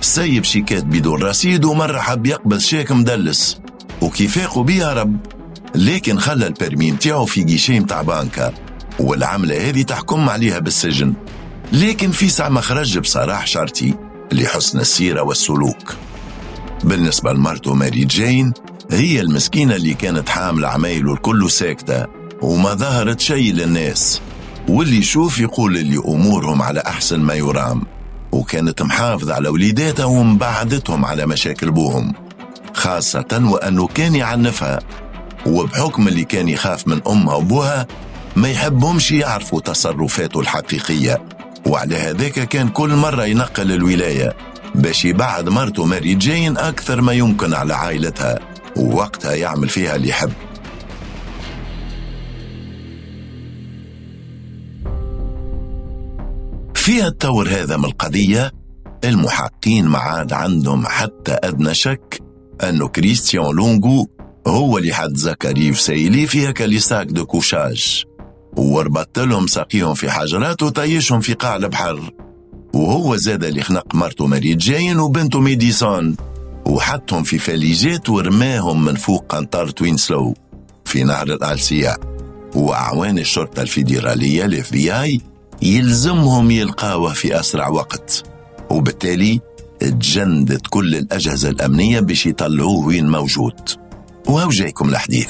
سيب شيكات بدون رصيد، ومرة حب يقبض شيك مدلس وكيف يقوا بيها رب، لكن خلى البرمي متاعه في جيشي متاع بانكا، والعملة هذه تحكم عليها بالسجن. لكن في ساعة مخرج بصراح شرطي لحسن السيرة والسلوك. بالنسبة لمرته ماري جين، هي المسكينة اللي كانت حاملة عمايله الكل ساكتة وما ظهرت شيء للناس، واللي يشوف يقول اللي أمورهم على أحسن ما يرام، وكانت محافظة على وليداتها ومبعدتهم على مشاكل بوهم، خاصة وأنه كان يعنفها، وبحكم اللي كان يخاف من أمها وبوها ما يحبهمش يعرفوا تصرفاته الحقيقية، وعلى هذاك كان كل مرة ينقل الولاية باش يبعد مرته ماري جين أكثر ما يمكن على عائلتها، ووقتها يعمل فيها اللي يحب. في التور هذا من القضية، المحققين ما عاد عندهم حتى أدنى شك أنه كريستيان لونغو هو اللي حد زكريف سيلي فيها كاليساك دو كوشاج، وربط لهم ساقيهم في حجرات وطيشهم في قاع البحر، وهو زاد اللي خنق مرته ماري جين وبنته ميديسون، وحطهم في فاليجات ورماهم من فوق قنطار توينسلو في نهر الألسيا. وأعوان الشرطة الفيدرالية الFBI يلزمهم يلقاوه في أسرع وقت، وبالتالي تجندت كل الأجهزة الأمنية باش يطلعوه وين موجود. وهو جايكم الحديث.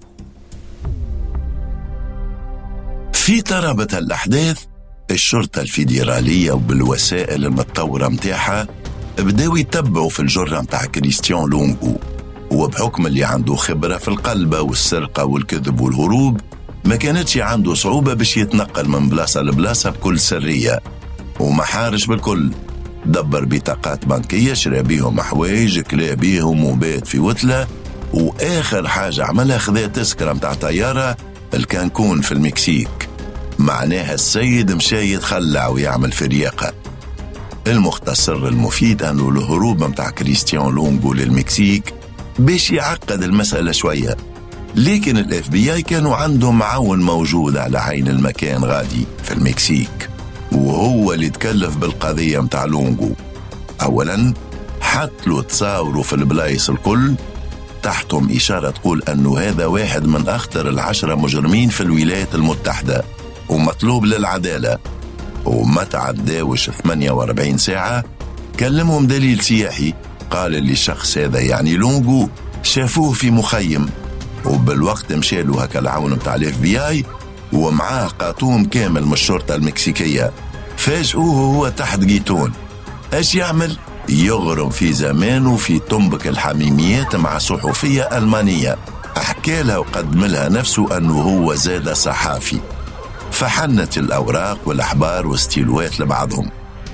في ترابة الأحداث، الشرطة الفيدرالية وبالوسائل المتطورة متاعها بداوا يتبعوا في الجرة متاع كريستيان لونغو، وبحكم اللي عنده خبرة في القلبة والسرقة والكذب والهروب ما كانتش عنده صعوبة باش يتنقل من بلاصة لبلاصة بكل سرية، وما حارش بالكل. دبر بطاقات بنكية، شرى بيهم حوايج، كلا بيهم وبات في وتلة، وآخر حاجة عملها خذا تذكرة متاع طيارة الكانكون في المكسيك، معناها السيد مشى يتخلع ويعمل في رياقة. المختصر المفيد أنه الهروب متاع كريستيان لونغو للمكسيك باش يعقد المسألة شوية، لكن الFBI كانوا عندهم معاون موجود على عين المكان غادي في المكسيك، وهو اللي تكلف بالقضية متاع لونغو. أولا حط له تصاوروا في البلايص الكل، تحتهم إشارة تقول أنه هذا واحد من أخطر 10 مجرمين في الولايات المتحدة ومطلوب للعدالة. وما تعداوش 48 ساعة كلمهم دليل سياحي قال اللي الشخص هذا يعني لونغو شافوه في مخيم، وبالوقت مشالوا هكا العون متاع الFBI ومعاه قاطوم كامل من الشرطة المكسيكية. فاجئوه هو تحت جيتون، ايش يعمل؟ يغرم في زمانه في تنبك الحميميات مع صحفية ألمانية، احكى لها وقدم لها نفسه أنه هو زاد صحافي، فحنت الأوراق والأحبار واستيلوات لبعضهم.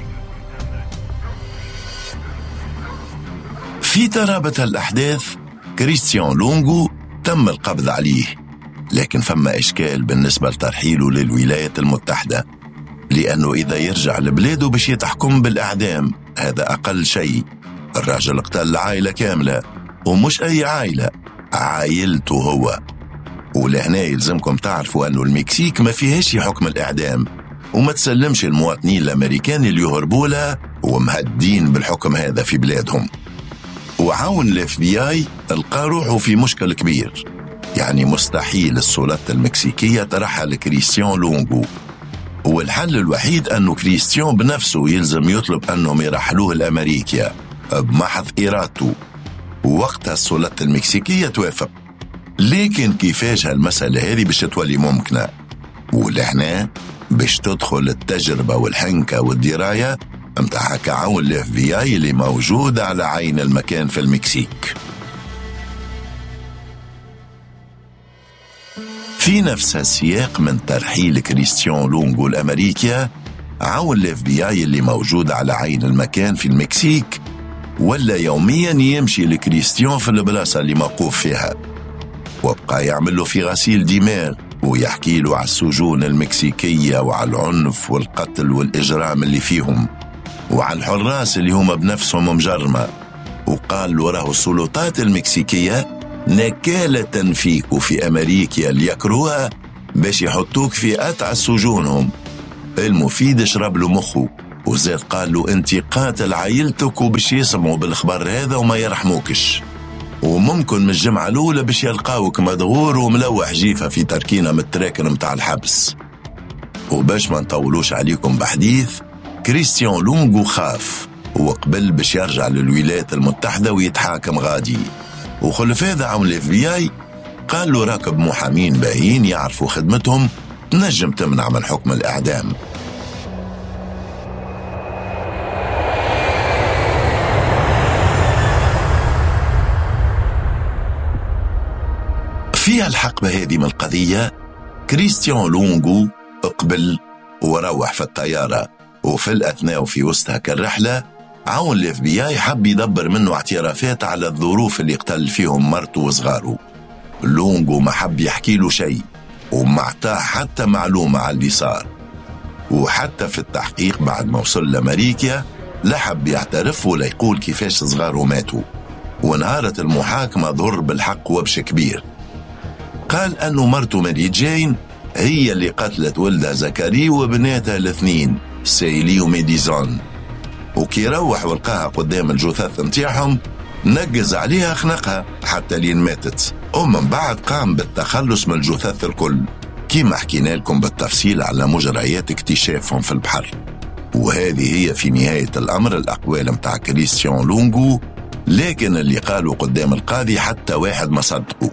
في ترابة الأحداث، كريستيان لونغو تم القبض عليه، لكن فما إشكال بالنسبة لترحيله للولايات المتحدة، لأنه إذا يرجع لبلاده باش يتحكم بالإعدام، هذا أقل شيء. الراجل قتل عائلة كاملة، ومش أي عائلة، عائلته هو. ولهنا يلزمكم تعرفوا أنه المكسيك ما فيهاش حكم الإعدام، وما تسلمش المواطنين الأمريكان اللي يهربوا لها ومهدين بالحكم هذا في بلادهم. وعاون الFBI القى روحه في مشكل كبير، يعني مستحيل السلطات المكسيكية ترحل كريستيان لونغو، والحل الوحيد أنه كريستيان بنفسه يلزم يطلب أنهم يرحلوه لأمريكا بمحض إرادته، ووقتها السلطات المكسيكية توافق. لكن كيفاش هالمسألة هذه باش تولي ممكنة؟ ولهنا باش تدخل التجربة والحنكة والدراية متاع كعون الFBI اللي موجود على عين المكان في المكسيك. في نفس السياق من ترحيل كريستيان لونغو لأمريكا، عون الFBI اللي موجود على عين المكان في المكسيك ولا يوميا يمشي لكريستيان في البلاصة اللي موقوف فيها، وبقى يعمل له في غسيل دماغ ويحكي له على السجون المكسيكية وعلى العنف والقتل والإجرام اللي فيهم، وعلى الحراس اللي هم بنفسهم مجرمة. وقال له راه السلطات المكسيكية نكالة فيك وفي أمريكا اللي يكروها باش يحطوك في أتعس سجونهم. المفيد شرب له مخه وزاد قال له انت قاتل عائلتك وباش يسمعوا بالخبر هذا وما يرحموكش، وممكن من الجمعة الأولى باش يلقاوك مدغور وملوح جيفة في تركينة من التراكن متاع الحبس. وباش ما نطولوش عليكم بحديث، كريستيان لونغو خاف وقبل باش يرجع للولايات المتحدة ويتحاكم غادي، وخلف هذا عون الاف بي اي قال له راكب محامين باهين يعرفوا خدمتهم تنجم تمنع من حكم الإعدام. فيها الحقبة هذه من القضية كريستيان لونغو اقبل وروح في الطيارة، وفي الأثناء وفي وسط هكا الرحلة عون الاف بي اي حب يدبر منه اعترافات على الظروف اللي قتل فيهم مرته وصغاره. لونغو ما حب يحكي له شيء وما اعطاه حتى معلومة على اللي صار، وحتى في التحقيق بعد ما وصل لأمريكا لا حب يعترف ولا يقول كيفاش صغاره ماتوا. ونهارت المحاكمة ظهر بالحق وبش كبير، قال أنه مرته ماري جين هي اللي قتلت ولدها زكري وبناتها الاثنين سيلي وميديزون، وكي روح ولقاها قدام الجثث متاعهم نقز عليها خنقها حتى لين ماتت، ومن بعد قام بالتخلص من الجثث الكل كما حكينا لكم بالتفصيل على مجريات اكتشافهم في البحر. وهذه هي في نهاية الأمر الأقوال متاع كريستيان لونغو، لكن اللي قالوا قدام القاضي حتى واحد ما صدقوا.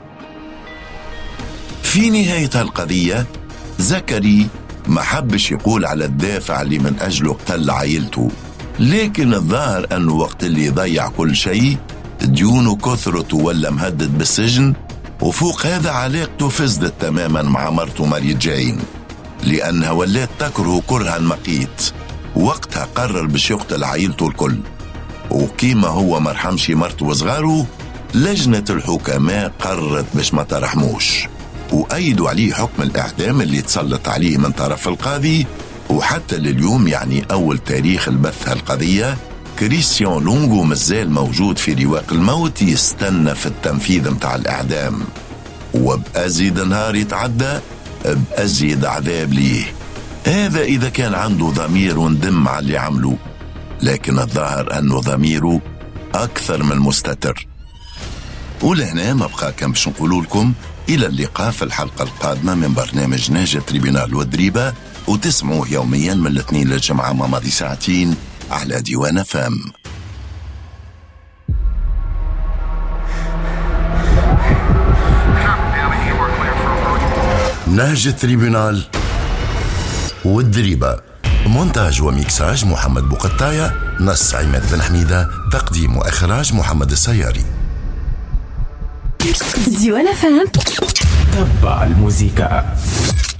في نهاية القضية زكري ما حبش يقول على الدافع اللي من أجله قتل عائلته، لكن الظاهر أنه وقت اللي ضيع كل شيء ديونه كثرت ولا مهدد بالسجن، وفوق هذا علاقته فسدت تماما مع مرته ماري جين لأنها ولات تكره كرها مقيت. وقتها قرر باش يقتل عائلته الكل، وكيما هو مرحمش مرته وصغاره لجنة الحكماء قررت باش ما ترحموش وأيدوا عليه حكم الإعدام اللي تسلط عليه من طرف القاضي. وحتى لليوم يعني أول تاريخ البث هالقضية كريستيان لونغو مازال موجود في رواق الموت يستنى في التنفيذ متاع الإعدام، وبأزيد نهار يتعدى بأزيد عذاب ليه. هذا إذا كان عنده ضمير وندم على اللي عمله، لكن الظاهر أنه ضميره أكثر من مستتر. ولهنا ما بقى كم باش نقولوا لكم إلى اللقاء في الحلقة القادمة من برنامج نهج تريبينال والدريبة، وتسمعوه يوميا من الاثنين للجمعة ما ماضي ساعتين على ديوان فام. نهج التريبينال والدريبة، مونتاج وميكساج محمد بوقطاية، نص عماد بن حميدة، تقديم وإخراج محمد السياري. ديوان فام تبع الموسيقى.